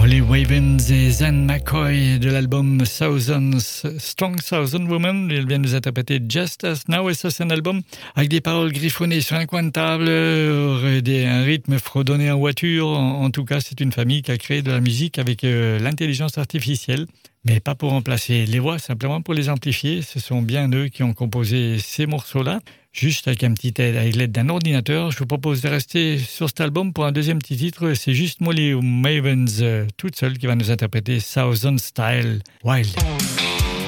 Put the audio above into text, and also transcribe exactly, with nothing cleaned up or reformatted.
Les Wavens et Zan McCoy de l'album Thousands, Strong Thousand Woman. Ils viennent nous interpréter Just As Now, et ça c'est un album avec des paroles griffonnées sur un coin de table, euh, des, un rythme fredonné en voiture. En, en tout cas, c'est une famille qui a créé de la musique avec euh, l'intelligence artificielle, mais pas pour remplacer les voix, simplement pour les amplifier. Ce sont bien eux qui ont composé ces morceaux-là, juste avec un petit aide, avec l'aide d'un ordinateur. Je vous propose de rester sur cet album pour un deuxième petit titre. C'est juste Molly Mavens, euh, toute seule, qui va nous interpréter Thousand Style Wild.